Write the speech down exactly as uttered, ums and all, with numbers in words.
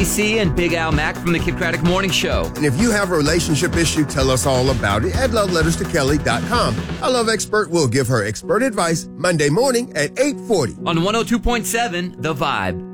C and Big Al Mack from the Kid Craddock Morning Show. And if you have a relationship issue, tell us all about it at love letters to kelly dot com. Our love expert will give her expert advice Monday morning at eight forty. On one oh two point seven, The Vibe.